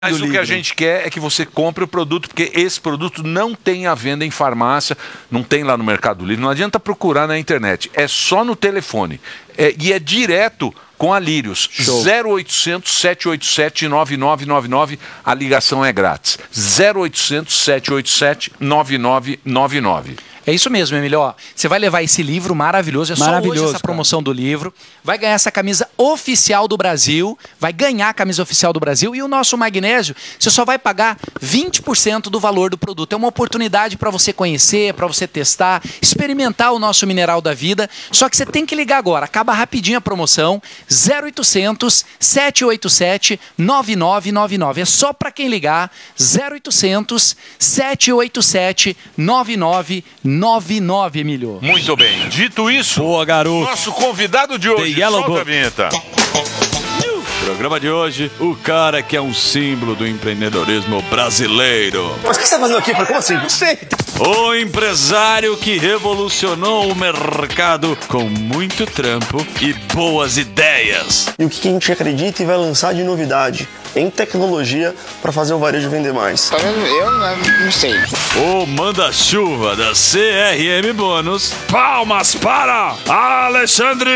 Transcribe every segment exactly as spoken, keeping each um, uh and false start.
Mas o que a gente quer é que você compre o produto, porque esse produto não tem à venda em farmácia, não tem lá no Mercado Livre, não adianta procurar na internet, é só no telefone. É, e é direto com a Lírios. zero oitocentos, sete oito sete, nove nove nove nove, a ligação é grátis. zero oitocentos, sete oito sete, nove nove nove nove. É isso mesmo, Emílio. Ó, você vai levar esse livro maravilhoso, é só Maravilhoso, hoje essa promoção cara. do livro. Vai ganhar essa camisa oficial do Brasil, vai ganhar a camisa oficial do Brasil e o nosso magnésio, você só vai pagar vinte por cento do valor do produto. É uma oportunidade para você conhecer, para você testar, experimentar o nosso mineral da vida. Só que você tem que ligar agora, acaba rapidinho a promoção, zero oitocentos, sete oito sete, nove nove nove nove. É só para quem ligar, zero oitocentos, sete oito sete, nove nove nove nove, Emílio. Muito bem. Dito isso, Boa, garoto. nosso convidado de hoje, The Yellow solta Book. a vinheta. Programa de hoje, o cara que é um símbolo do empreendedorismo brasileiro. Mas o que você tá fazendo aqui? Como assim? Não sei. O empresário que revolucionou o mercado com muito trampo e boas ideias. E o que a gente acredita e vai lançar de novidade em tecnologia para fazer o varejo vender mais. Tá vendo? Eu não, não sei. O manda-chuva da C R M Bônus. Palmas para Alexandre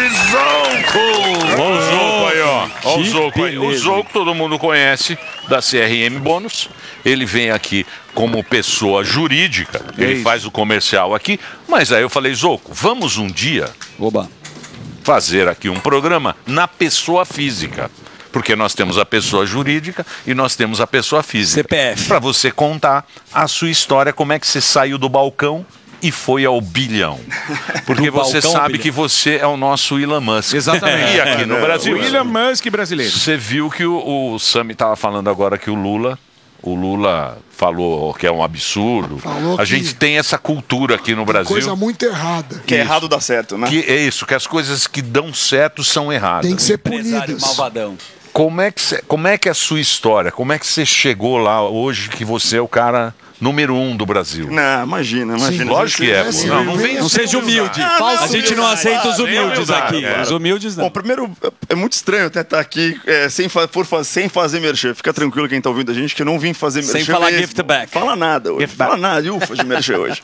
Zonco. Olha o Zoco aí, ó. Olha o Que Zoco aí. O beleza. Zoco todo mundo conhece, da C R M Bônus. Ele vem aqui como pessoa jurídica, ele isso. faz o comercial aqui. Mas aí eu falei, Zoco, vamos um dia Oba. fazer aqui um programa na pessoa física. Porque nós temos a pessoa jurídica e nós temos a pessoa física. C P F. Para você contar a sua história, como é que você saiu do balcão e foi ao bilhão. Porque Do você balcão ao sabe bilhão. que você é o nosso Elon Musk. Exatamente. E aqui no Brasil. O Elon Musk brasileiro. Você viu que o, o Sami estava falando agora que o Lula... O Lula falou que é um absurdo. Falou a que gente tem essa cultura aqui no Brasil. Coisa muito errada. Que é errado dá certo, né? Que é isso, que as coisas que dão certo são erradas. Tem que ser Empresário punidas. malvadão. Como é, que cê, como é que é a sua história? Como é que você chegou lá hoje que você é o cara número um do Brasil? Não, imagina, imagina. Lógico que é, pô. sim, Não, não vem vem Não assim. seja humilde. Ah, não, a gente não aceita os humildes humildade, aqui. é. Os humildes não. Bom, primeiro, é muito estranho até estar aqui é, sem, fa por fa sem fazer merchan. Fica tranquilo quem tá ouvindo a gente que eu não vim fazer merchan. Sem falar mesmo. gift back. Fala nada hoje. Gift back. Fala nada, ufa, de merchan hoje.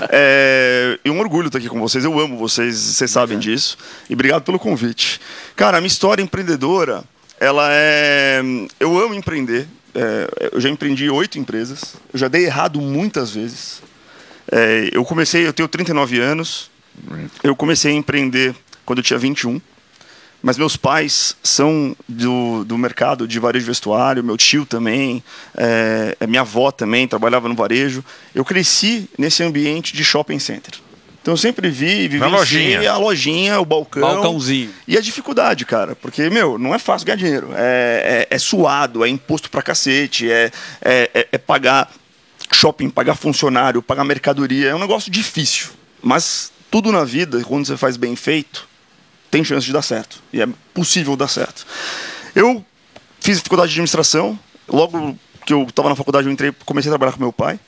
É, e um orgulho estar aqui com vocês. Eu amo vocês, vocês sabem disso. E obrigado pelo convite. Cara, a minha história empreendedora, ela é... Eu amo empreender. É, eu já empreendi oito empresas. Eu já dei errado muitas vezes. É, eu comecei, eu tenho trinta e nove anos. Eu comecei a empreender quando eu tinha vinte e um. Mas meus pais são do, do mercado de varejo de vestuário, meu tio também, é, minha avó também trabalhava no varejo. Eu cresci nesse ambiente de shopping center. Então eu sempre vi, vivenciei lojinha. a lojinha, o balcão. Balcãozinho. E a dificuldade, cara, porque, meu, não é fácil ganhar dinheiro. É, é, é suado, é imposto pra cacete, é, é, é, é pagar shopping, pagar funcionário, pagar mercadoria. É um negócio difícil. Mas tudo na vida, quando você faz bem feito, tem chance de dar certo. E é possível dar certo. Eu fiz faculdade de administração. Logo que eu estava na faculdade, eu entrei, comecei a trabalhar com meu pai.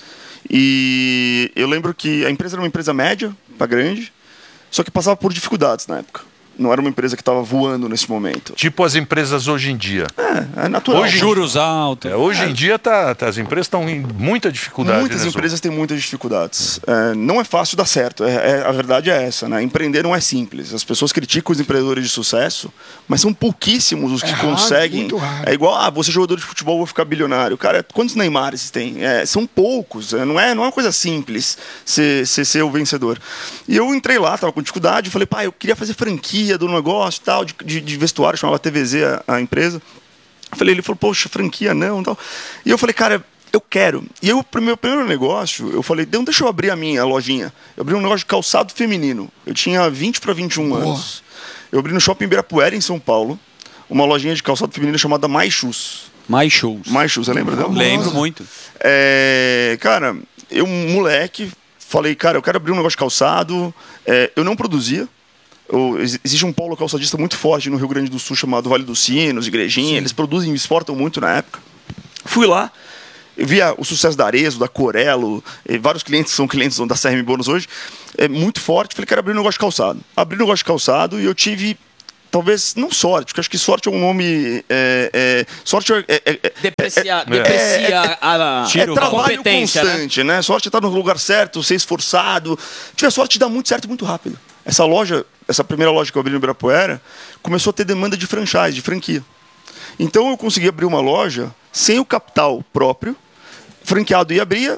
E eu lembro que a empresa era uma empresa média para grande, só que passava por dificuldades na época. Não era uma empresa que estava voando nesse momento. Tipo as empresas hoje em dia. É, é natural. Hoje- Juros altos. É, hoje em dia tá, tá- as empresas estão em muita dificuldade. Muitas né, empresas têm muitas dificuldades. É, não é fácil dar certo. É, é- a verdade é essa, né? Empreender não é simples. As pessoas criticam os empreendedores de sucesso, mas são pouquíssimos os que É raro, conseguem. muito raro. É igual, ah, você é jogador de futebol, vou ficar bilionário. Cara, quantos Neymares tem? É, são poucos. É, não, é, não é uma coisa simples ser, ser, ser o vencedor. E eu entrei lá, tava com dificuldade, falei, pai, eu queria fazer franquia do negócio e tal, de, de, de vestuário, chamava T V Z a, a empresa. Eu falei, ele falou, poxa, franquia não, tal. E eu falei, cara, eu quero. E eu, pro meu primeiro negócio, eu falei, então deixa eu abrir a minha lojinha. Eu abri um negócio de calçado feminino. Eu tinha vinte para vinte e um anos. Eu abri no Shopping Ibirapuera, em São Paulo, uma lojinha de calçado feminino chamada Mais Shoes. Mais shows. Mais Shoes, você lembra dela? Lembro muito. É, cara, eu, moleque, falei, cara, eu quero abrir um negócio de calçado. É, eu não produzia. Eu, ex- existe um polo calçadista muito forte no Rio Grande do Sul chamado Vale dos Sinos, Igrejinha. Eles produzem e exportam muito na época. Fui lá, eu via o sucesso da Arezzo, da Corello, e vários clientes são clientes da C R M Bônus hoje, é muito forte. Falei, quero abrir um negócio de calçado. Abri um negócio de calçado e eu tive talvez, não sorte, porque acho que sorte é um nome... É, é, sorte é... é, é Deprecia, é, deprecia é, a, a, é, é trabalho competência, constante, né? né? Sorte é estar no lugar certo, ser esforçado. Tiver sorte, dá muito certo e muito rápido. Essa loja, essa primeira loja que eu abri no Ibirapuera, começou a ter demanda de franchise, de franquia. Então eu consegui abrir uma loja sem o capital próprio, franqueado e abria,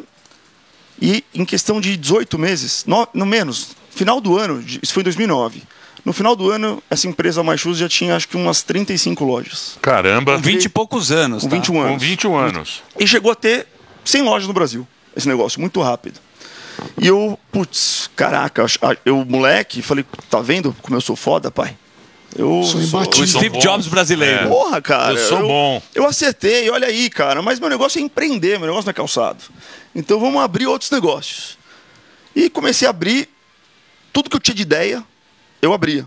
e em questão de dezoito meses, no, no menos, final do ano, isso foi em dois mil e nove, no final do ano, essa empresa My Shoes já tinha acho que umas trinta e cinco lojas. Caramba. Com vinte e poucos anos. Com tá? vinte e um anos. Com vinte e um anos. E chegou a ter cem lojas no Brasil, esse negócio, muito rápido. E eu, putz, caraca, eu, moleque, falei, tá vendo como eu sou foda, pai? Eu Sou sou imbatível. O Steve bom. Jobs brasileiro. É. Porra, cara. Eu sou bom. Eu acertei, olha aí, cara. Mas meu negócio é empreender, meu negócio não é calçado. Então vamos abrir outros negócios. E comecei a abrir tudo que eu tinha de ideia, eu abria.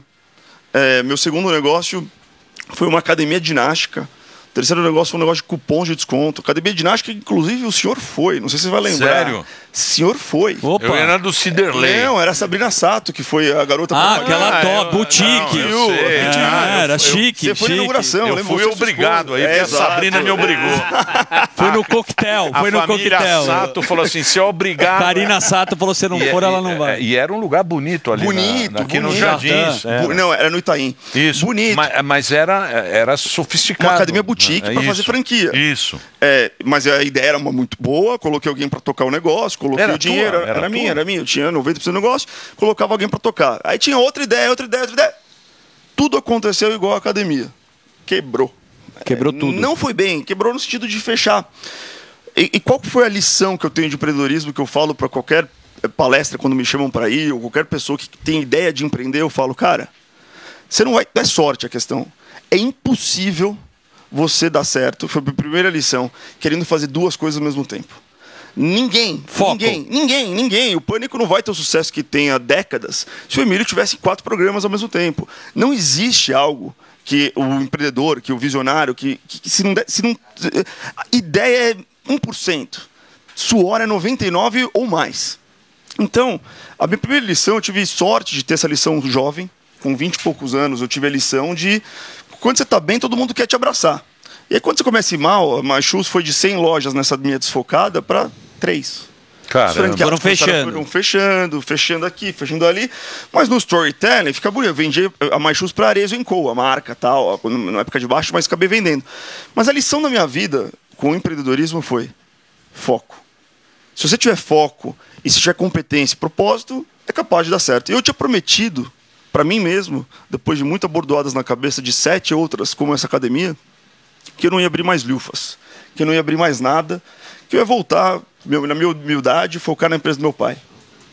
É, meu segundo negócio foi uma academia de ginástica. O terceiro negócio foi um negócio de cupons de desconto. Academia de ginástica, inclusive, o senhor foi. Não sei se você vai lembrar. Sério? O senhor foi. Opa. Eu era do Ciderley. Não, era a Sabrina Sato, que foi a garota... Ah, propaganda. aquela Ah, top, eu- boutique. não, eu sei. Ah, Eu- era eu- chique, Você foi na chique. inauguração, Eu lembro fui você, obrigado aí, é, porque a exato. Sabrina me obrigou. Foi no coquetel, foi a no família coquetel. Sato falou assim, se é obrigado... Karina Sato falou, se não E- for, e- ela não vai. E era um lugar bonito ali. Bonito, na, aqui nos bonito. Jardins. é. Bu- Não, era no Itaim. Isso. Bonito. Mas, mas era, era sofisticado. Uma academia boutique É pra fazer isso. franquia. Isso. É, mas a ideia era uma muito boa, coloquei alguém para tocar o negócio, coloquei Era o dinheiro, tua? era, Era era minha, tua? era minha, eu tinha noventa por cento do negócio, colocava alguém para tocar. Aí tinha outra ideia, outra ideia, outra ideia. Tudo aconteceu igual a academia. Quebrou. Quebrou É, tudo. Não foi bem, quebrou no sentido de fechar. E, e qual foi a lição que eu tenho de empreendedorismo que eu falo para qualquer palestra quando me chamam para ir, ou qualquer pessoa que tem ideia de empreender, eu falo, cara, você não vai, não é sorte a questão. É impossível você dar certo, foi a primeira lição, querendo fazer duas coisas ao mesmo tempo. Ninguém, Foco. ninguém, ninguém, ninguém. O Pânico não vai ter o sucesso que tem há décadas se o Emílio tivesse quatro programas ao mesmo tempo. Não existe algo que o empreendedor, que o visionário, que, que, que se não... der- se não a ideia é um por cento. Suor é noventa e nove por cento ou mais. Então, a minha primeira lição, eu tive sorte de ter essa lição jovem, com vinte e poucos anos, eu tive a lição de quando você está bem, todo mundo quer te abraçar. E aí, quando você começa a ir mal, a My Shoes foi de cem lojas nessa minha desfocada para três. Caramba. Os franqueados Foram começaram- fechando. Foram fechando, fechando aqui, fechando ali. Mas no storytelling fica bonito. Eu vendi a My Shoes para Arezzo em Co, a marca tal, na época de baixo, mas acabei vendendo. Mas a lição da minha vida com o empreendedorismo foi foco. Se você tiver foco e se tiver competência e propósito, é capaz de dar certo. Eu tinha prometido para mim mesmo, depois de muitas bordoadas na cabeça de sete outras, como essa academia, que eu não ia abrir mais lufas, que eu não ia abrir mais nada, que eu ia voltar, meu, na minha humildade, focar na empresa do meu pai.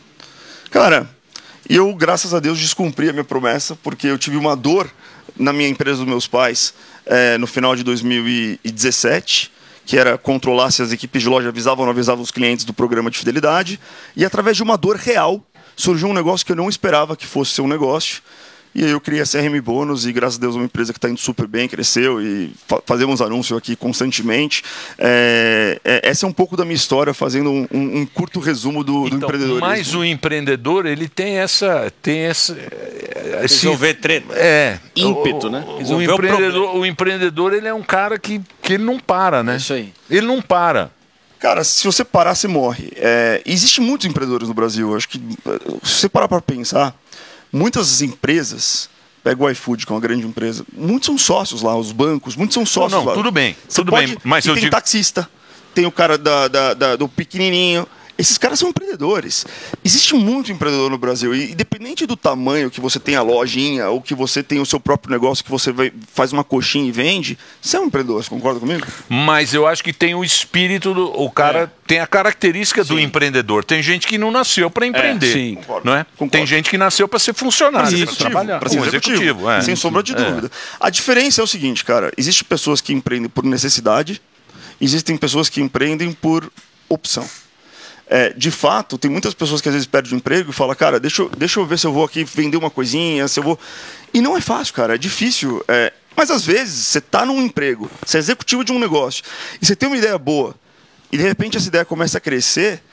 Cara, e eu, graças a Deus, descumpri a minha promessa, porque eu tive uma dor na minha empresa dos meus pais é, no final de dois mil e dezessete, que era controlar se as equipes de loja avisavam ou não avisavam os clientes do programa de fidelidade, e através de uma dor real, surgiu um negócio que eu não esperava que fosse ser um negócio. E aí eu criei a C R M Bônus e, graças a Deus, é uma empresa que está indo super bem, cresceu e fa fazemos anúncio aqui constantemente. É, é, essa é um pouco da minha história, fazendo um, um, um curto resumo do, do Então, empreendedorismo. mas o empreendedor, ele tem essa... Tem essa esse, Resolver treta. É. Ímpeto, o, né? O, o, Resolver o empreendedor, o empreendedor, ele é um cara que, que ele não para, né? Isso aí. Ele não para. Cara, se você parar, você morre. É, Existem muitos empreendedores no Brasil. Acho que, se você parar para pensar, muitas empresas... Pega o iFood, que é uma grande empresa. Muitos são sócios lá, os bancos, muitos são sócios Não, não, lá. tudo bem, Você tudo pode- bem, mas e eu tem digo- taxista, tem o cara da, da- da- do pequenininho. Esses caras são empreendedores. Existe muito empreendedor no Brasil. E independente do tamanho que você tem a lojinha ou que você tem o seu próprio negócio, que você vai, faz uma coxinha e vende, você é um empreendedor, você concorda comigo? Mas eu acho que tem o espírito do... O cara tem a característica do empreendedor. Tem gente que não nasceu para empreender. sim. Não é? Concordo. Tem gente que nasceu para ser funcionário, Pra ser para executivo, trabalhar. pra ser Um executivo, é. sem sombra de É. dúvida. A diferença é o seguinte, cara, existem pessoas que empreendem por necessidade, existem pessoas que empreendem por opção. É, de fato, tem muitas pessoas que às vezes perdem o emprego e falam, cara, deixa eu, deixa eu ver se eu vou aqui vender uma coisinha, se eu vou... E não é fácil, cara, é difícil. É... Mas às vezes você está num emprego, você é executivo de um negócio, e você tem uma ideia boa, e de repente essa ideia começa a crescer,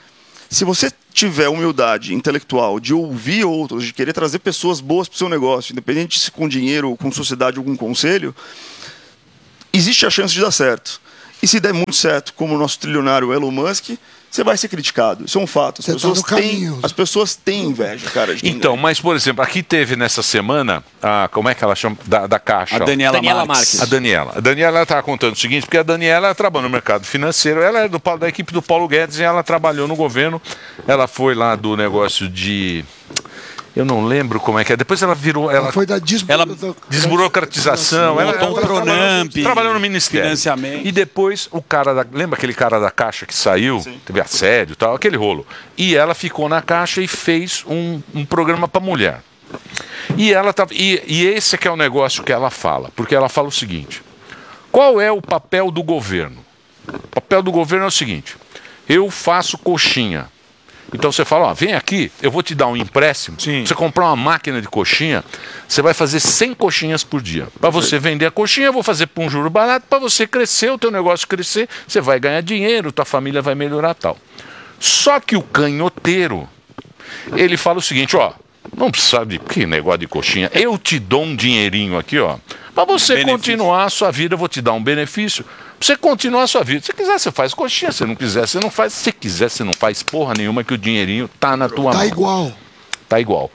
Se você tiver humildade intelectual de ouvir outros, de querer trazer pessoas boas para o seu negócio, independente se com dinheiro, com sociedade ou com conselho, existe a chance de dar certo. E se der muito certo, como o nosso trilionário Elon Musk, você vai ser criticado. Isso é um fato. As, pessoas, tá têm, as pessoas têm inveja, cara. De então, mas, por exemplo, aqui teve nessa semana, a, como é que ela chama? Da, da Caixa. A Daniela, Daniela Marques. Marques. A Daniela. A Daniela estava contando o seguinte, porque a Daniela trabalha no mercado financeiro, ela é do, da equipe do Paulo Guedes e ela trabalhou no governo. Ela foi lá do negócio de... Eu não lembro como é que é. Depois ela virou... Ela, Ela foi da desbu... Ela- desburocratização. Ela, Montou um ela Pronamp, trabalhou, trabalhou no Ministério. financiamento. E depois o cara da... Lembra aquele cara da Caixa que saiu? Sim. Teve assédio e tal, aquele rolo. E ela ficou na Caixa e fez um, um programa para mulher. E, ela tava, e, e esse é que é o negócio que ela fala. Porque ela fala o seguinte. Qual é o papel do governo? O papel do governo é o seguinte. Eu faço coxinha. Então você fala, ó, vem aqui, eu vou te dar um empréstimo. Sim. Você comprar uma máquina de coxinha, você vai fazer cem coxinhas por dia. Para você vender a coxinha, eu vou fazer por um juro barato. Para você crescer, o teu negócio crescer, você vai ganhar dinheiro, tua família vai melhorar tal. Só que o canhoteiro, ele fala o seguinte, ó, não precisa de que negócio de coxinha. Eu te dou um dinheirinho aqui, ó. Para você Benefício. continuar a sua vida, eu vou te dar um benefício. Pra você continuar a sua vida. Se quiser, você faz coxinha. Se não quiser, você não faz. Se quiser, você não faz porra nenhuma, que o dinheirinho tá na tua mão. Tá igual. Tá igual.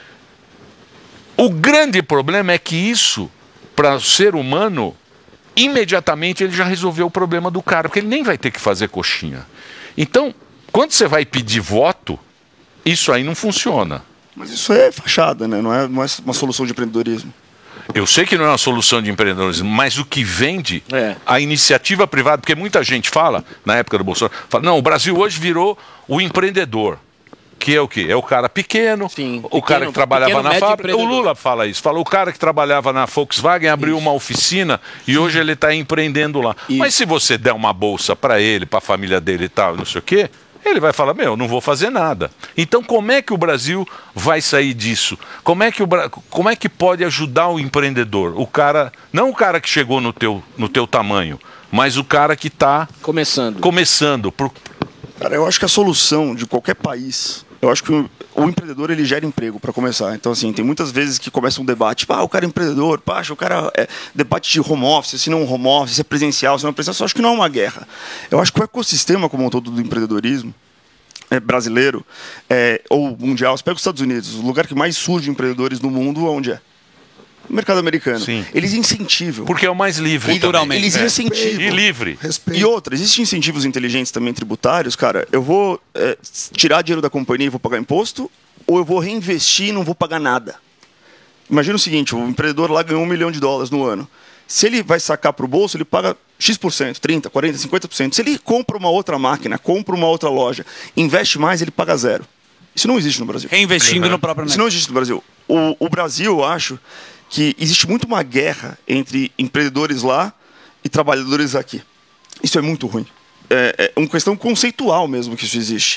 O grande problema é que isso, para o ser humano, imediatamente ele já resolveu o problema do cara, porque ele nem vai ter que fazer coxinha. Então, quando você vai pedir voto, isso aí não funciona. Mas isso é fachada, né? Não é, não é uma solução de empreendedorismo. Eu sei que não é uma solução de empreendedorismo, mas o que vende, É. a iniciativa privada, porque muita gente fala, na época do Bolsonaro, fala, não, o Brasil hoje virou o empreendedor. Que é o quê? É o cara pequeno, Sim, o pequeno, cara que trabalhava pequeno, na médio fábrica. O empreendedor. Lula fala isso. Fala, o cara que trabalhava na Volkswagen abriu uma oficina e hoje ele está empreendendo lá. Mas se você der uma bolsa para ele, para a família dele e tal, não sei o quê, ele vai falar, meu, não vou fazer nada. Então como é que o Brasil vai sair disso? Como é que, o, Bra- como é que pode ajudar o empreendedor? O cara, não o cara que chegou no teu, no teu tamanho, mas o cara que está Começando. começando. Por... Cara, eu acho que a solução de qualquer país, eu acho que o, o empreendedor ele gera emprego para começar. Então assim, tem muitas vezes que começa um debate, pá, o cara é empreendedor, pá, o cara é debate de home office, se não é home office, se é presencial, se não é presencial, eu acho que não é uma guerra. Eu acho que o ecossistema como um todo do empreendedorismo é, brasileiro é, ou mundial, você pega os Estados Unidos, o lugar que mais surge empreendedores no mundo, onde é? No mercado americano. Sim. Eles incentivam. Porque é o mais livre. Culturalmente. Eles É. incentivam. E livre. Respeito. E outra, existem incentivos inteligentes também tributários, cara. Eu vou é, tirar dinheiro da companhia e vou pagar imposto, ou eu vou reinvestir e não vou pagar nada. Imagina o seguinte, o empreendedor lá ganhou um milhão de dólares no ano. Se ele vai sacar para o bolso, ele paga X por cento, trinta, quarenta, cinquenta por cento. Se ele compra uma outra máquina, compra uma outra loja, investe mais, ele paga zero. Isso não existe no Brasil. Reinvestindo no próprio Isso negócio. não existe no Brasil. O, o Brasil, eu acho que existe muito uma guerra entre empreendedores lá e trabalhadores aqui. Isso é muito ruim. É, é uma questão conceitual mesmo que isso existe.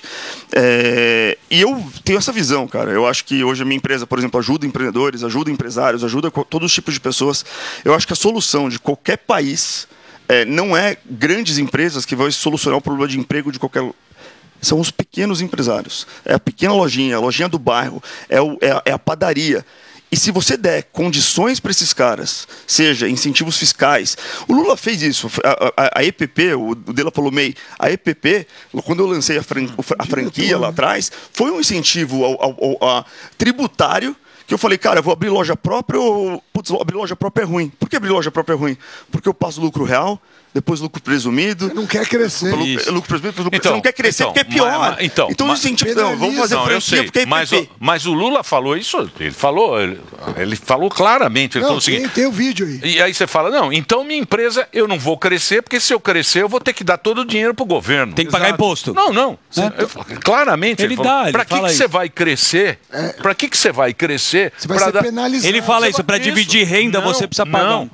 É, e eu tenho essa visão, cara. Eu acho que hoje a minha empresa, por exemplo, ajuda empreendedores, ajuda empresários, ajuda co- todos os tipos de pessoas. Eu acho que a solução de qualquer país é, não é grandes empresas que vão solucionar o problema de emprego de qualquer são os pequenos empresários. É a pequena lojinha, a lojinha do bairro, é, o, é, a, é a padaria. E se você der condições para esses caras, seja incentivos fiscais, o Lula fez isso, a, a, a E P P, o Dela falou meio, a E P P, quando eu lancei a, fran, a franquia lá atrás, foi um incentivo ao, ao, ao, a, tributário, que eu falei, cara, eu vou abrir loja própria ou putz, abrir loja própria é ruim. Por que abrir loja própria é ruim? Porque eu passo lucro real, depois lucro presumido. Você não quer crescer. Lucro, Isso. lucro presumido, lucro, Então, você não quer crescer então, porque é pior. mas- mas- então, então mas- os incentivos, não, vamos fazer Não, eu franquia sei, porque é mas, I P P. o, mas o Lula falou isso, ele falou, ele, ele falou claramente, ele Não, falou o tem, seguinte, tem o vídeo aí. e aí você fala, não, então minha empresa eu não vou crescer, porque se eu crescer eu vou ter que dar todo o dinheiro pro governo. Tem que pagar imposto. Não, não. Cê- Né? eu- claramente Ele falou, dá, ele pra que fala que você isso. vai crescer? Pra que que você vai crescer? Você vai Pra ser dar- penalizado. Ele fala Você isso, vai- para dividir renda Não, você precisa pagar. não. um.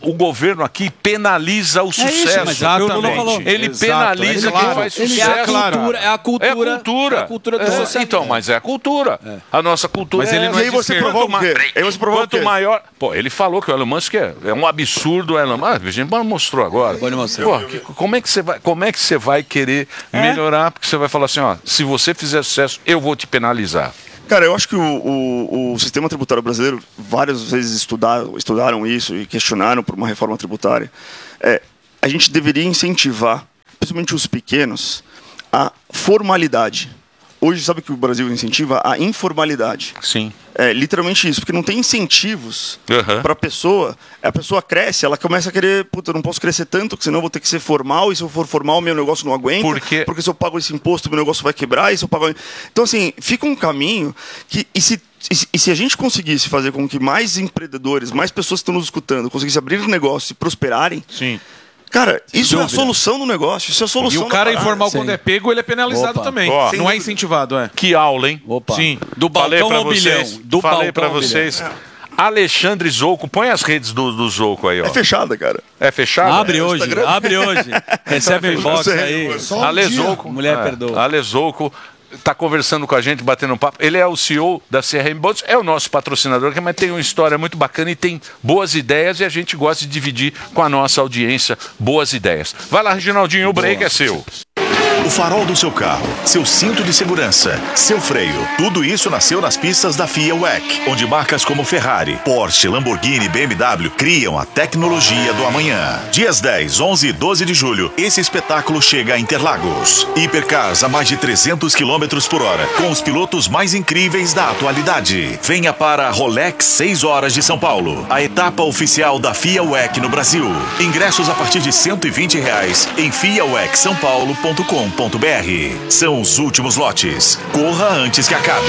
o governo aqui penaliza o sucesso. mas o Lula falou. Ele Exato, penaliza é quem claro. faz Ele sucesso. é a cultura, é a cultura, É a cultura. é a cultura do É, sucesso. então, mas é a cultura. A nossa cultura Mas é ele não essa. é E aí você Quanto provoca o ma- quê? Aí você provoca o Quanto quê? maior... Pô, ele falou que o Elon Musk é, é um absurdo. O Elon Musk, a gente mostrou agora. Pode mostrar. Pô, que- como, é que você vai, como é que você vai querer melhorar? Porque você vai falar assim, ó, se você fizer sucesso, eu vou te penalizar. Cara, eu acho que o, o, o sistema tributário brasileiro, várias vezes estudaram, estudaram isso e questionaram por uma reforma tributária. É, a gente deveria incentivar, principalmente os pequenos, a formalidade. Hoje, sabe que o Brasil incentiva a informalidade. Sim. É literalmente isso, porque não tem incentivos Uhum. para a pessoa. A pessoa cresce, ela começa a querer, puta, eu não posso crescer tanto, porque senão eu vou ter que ser formal, e se eu for formal, meu negócio não aguenta. Por quê? Porque se eu pago esse imposto, meu negócio vai quebrar, e se eu pago... Então, assim, fica um caminho que... E se, e se- e se a gente conseguisse fazer com que mais empreendedores, mais pessoas que estão nos escutando, conseguissem abrir negócio e prosperarem... Sim. Cara, isso é a dúvida. solução do negócio, isso é a E solução o cara da parada. informal, Sim. quando é pego, ele é penalizado Opa. também. Ó. Não é incentivado, é. Que aula, hein? Opa. Sim. Do Falei balcão pra ao bilhão. vocês. Do Falei balcão pra ao bilhão. vocês. Alexandre Zouco, põe as redes do, do Zouco aí, ó. É fechada, cara. É fechado? Abre É, o hoje, Instagram. abre hoje. Recebe o inbox Você- aí. Ale Zouco. Mulher perdoa. Ale Zouco tá conversando com a gente, batendo um papo. Ele é o C E O da C R M Boats, é o nosso patrocinador, mas tem uma história muito bacana e tem boas ideias e a gente gosta de dividir com a nossa audiência boas ideias. Vai lá, Reginaldinho, o break é seu. O farol do seu carro, seu cinto de segurança, seu freio, tudo isso nasceu nas pistas da FIA W E C, onde marcas como Ferrari, Porsche, Lamborghini e B M W criam a tecnologia do amanhã. Dias dez, onze e doze de julho, esse espetáculo chega a Interlagos. Hipercars a mais de trezentos quilômetros por hora, com os pilotos mais incríveis da atualidade. Venha para a Rolex seis horas de São Paulo, a etapa oficial da FIA W E C no Brasil. Ingressos a partir de cento e vinte reais em fia w e c são paulo ponto com ponto b r. São os últimos lotes. Corra antes que acabe.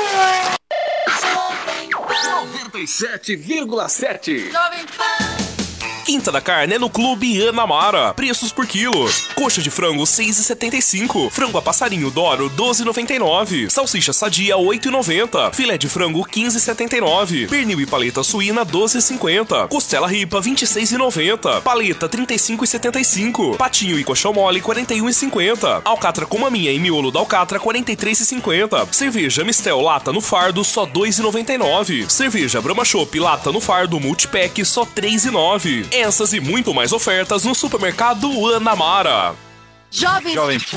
noventa e sete vírgula sete. Quinta da carne é no Clube Ana Mara. Preços por quilo. Coxa de frango seis e setenta e cinco. Frango a passarinho Doro doze e noventa e nove. Salsicha sadia oito e noventa. Filé de frango quinze e setenta e nove. Pernil e paleta suína doze e cinquenta. Costela ripa vinte e seis e noventa. Paleta trinta e cinco e setenta e cinco. Patinho e coxão mole quarenta e um e cinquenta. Alcatra com maminha e miolo da alcatra quarenta e três e cinquenta. Cerveja Mistel lata no fardo só dois e noventa e nove. Cerveja Brahma Chopp lata no fardo multipack só três e nove. Essas e muito mais ofertas no supermercado Ana Mara. Jovem, Jovem